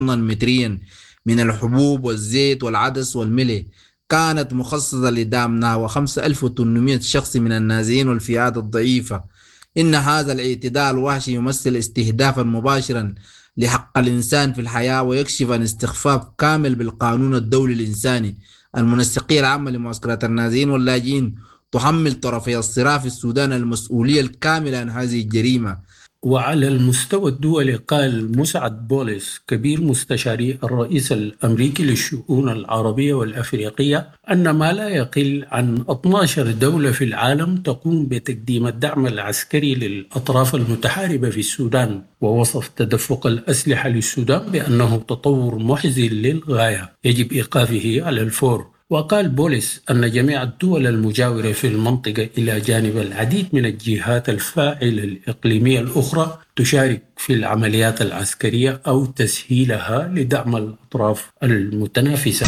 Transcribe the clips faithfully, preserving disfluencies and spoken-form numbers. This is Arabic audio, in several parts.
متريا من الحبوب والزيت والعدس والملح، كانت مخصصة لدعم نحو خمسة آلاف وثمانمائة شخص من النازحين والفئات الضعيفة. إن هذا الاعتداء الوحشي يمثل استهدافا مباشرا لحق الإنسان في الحياة، ويكشف عن استخفاف كامل بالقانون الدولي الإنساني. المنسقية العامة لمعسكرات النازحين واللاجئين تحمل طرفي الصراع في السودان المسؤولية الكاملة عن هذه الجريمة. وعلى المستوى الدولي، قال مسعد بوليس كبير مستشاري الرئيس الأمريكي للشؤون العربية والأفريقية أن ما لا يقل عن اثنتي عشرة دولة في العالم تقوم بتقديم الدعم العسكري للأطراف المتحاربة في السودان، ووصف تدفق الأسلحة للسودان بأنه تطور محزن للغاية يجب إيقافه على الفور. وقال بوليس أن جميع الدول المجاورة في المنطقة إلى جانب العديد من الجهات الفاعلة الإقليمية الأخرى تشارك في العمليات العسكرية أو تسهيلها لدعم الأطراف المتنافسة.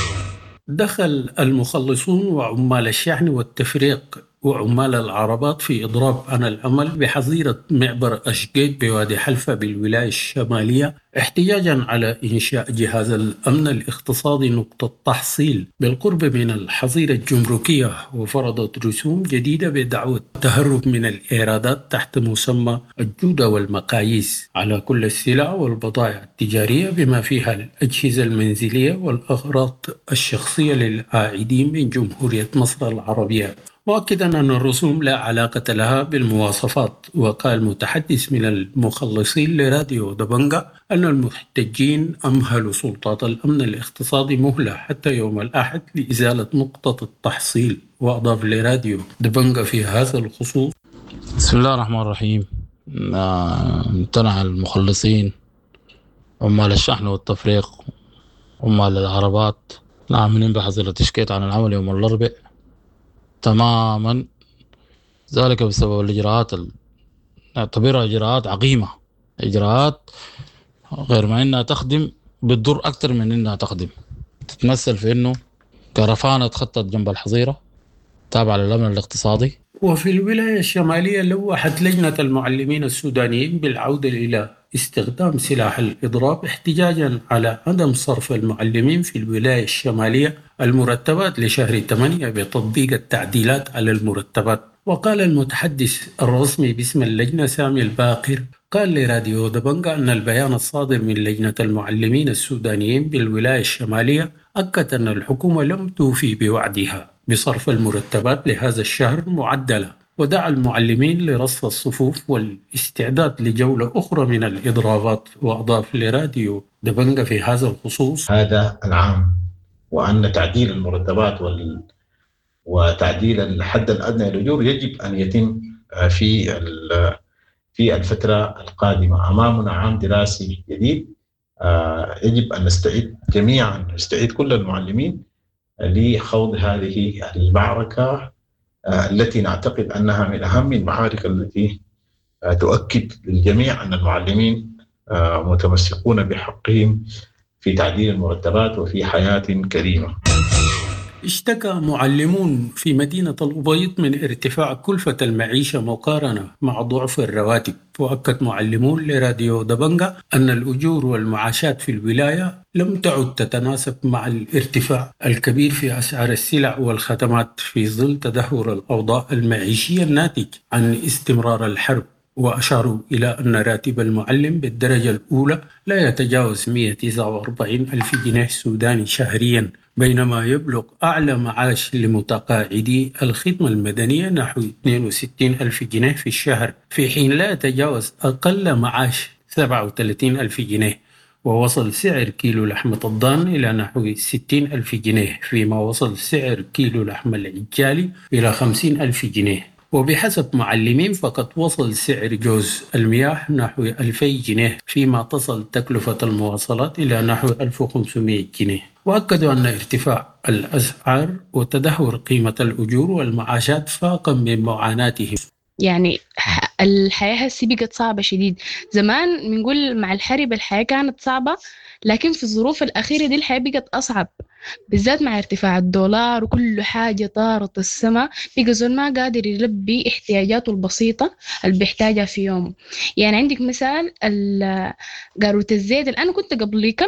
دخل المخلصون وعمال الشحن والتفريق وعمال العربات في إضراب عن العمل بحظيرة معبر أشقيت بوادي حلفة بالولاية الشمالية، احتجاجا على إنشاء جهاز الأمن الاقتصادي نقطة تحصيل بالقرب من الحظيرة الجمركية، وفرضت رسوم جديدة بدعوى التهرب من الإيرادات تحت مسمى الجودة والمقاييس على كل السلع والبضائع التجارية بما فيها الأجهزة المنزلية والأغراض الشخصية للعائدين من جمهورية مصر العربية، مؤكدا أن الرسوم لا علاقة لها بالمواصفات. وقال متحدث من المخلصين لراديو دبنجا أن المحتجين أمهلوا سلطات الأمن الاقتصادي مهلة حتى يوم الأحد لإزالة نقطة التحصيل. وأضاف لراديو دبنجا في هذا الخصوص: بسم الله الرحمن الرحيم. امتنع المخلصين عمال الشحن والتفريق عمال العربات العاملين بحظيرة أشقيت عن العمل يوم الأربعاء تماما، ذلك بسبب الإجراءات نعتبرها إجراءات عقيمة، إجراءات غير ما إنها تخدم بتضر أكتر من إنها تخدم. تتمثل في إنه كرفانة خطت جنب الحظيرة تابعة للأمن الاقتصادي. وفي الولاية الشمالية لوحت لجنة المعلمين السودانيين بالعودة إلى استخدام سلاح الإضراب احتجاجا على عدم صرف المعلمين في الولاية الشمالية المرتبات لشهر ثمانية بتطبيق التعديلات على المرتبات. وقال المتحدث الرسمي باسم اللجنة سامي الباقر قال لراديو دبنجا أن البيان الصادر من لجنة المعلمين السودانيين بالولاية الشمالية أكد أن الحكومة لم توفي بوعدها بصرف المرتبات لهذا الشهر معدلة، ودعا المعلمين لرصف الصفوف والاستعداد لجولة أخرى من الإضرابات. وأضاف لراديو دبنجا في هذا الخصوص: هذا العام، وأن تعديل المرتبات وال... وتعديل الحد الأدنى للأجور يجب أن يتم في ال... في الفترة القادمة. أمامنا عام دراسي جديد، يجب أن نستعد جميعا، نستعد كل المعلمين لخوض هذه المعركة التي نعتقد أنها من أهم المعارك التي تؤكد للجميع أن المعلمين متمسكون بحقهم في تعديل المرتبات وفي حياة كريمة. اشتكى معلمون في مدينة الأبيض من ارتفاع كلفة المعيشة مقارنة مع ضعف الرواتب. وأكد معلمون لراديو دبنجا أن الأجور والمعاشات في الولاية لم تعد تتناسب مع الارتفاع الكبير في أسعار السلع والخدمات في ظل تدهور الأوضاع المعيشية الناتج عن استمرار الحرب. وأشاروا إلى أن راتب المعلم بالدرجة الأولى لا يتجاوز مئة وتسعة وأربعين ألف جنيه سوداني شهريا، بينما يبلغ أعلى معاش لمتقاعدي الخدمة المدنية نحو اثنين وستين ألف جنيه في الشهر، في حين لا يتجاوز أقل معاش سبعة وثلاثين ألف جنيه. ووصل سعر كيلو لحمة الضان إلى نحو ستين ألف جنيه، فيما وصل سعر كيلو لحم العجالي إلى خمسين ألف جنيه. وبحسب معلمين فقد وصل سعر جوز المياه نحو ألفي جنيه، فيما تصل تكلفة المواصلات إلى نحو ألف وخمسمائة جنيه. وأكدوا أن ارتفاع الأسعار وتدهور قيمة الأجور والمعاشات فاقا من معاناتهم. يعني الحياة هسي بقت صعبة شديد. زمان بنقول مع الحرب الحياة كانت صعبة، لكن في الظروف الأخيرة دي الحياة بقت أصعب، بالذات مع ارتفاع الدولار وكل حاجة طارت السماء. بقى زول ما قادر يلبي احتياجاته البسيطة اللي بيحتاجها في يومه. يعني عندك مثال قارورة الزيت اللي أنا كنت قبل كم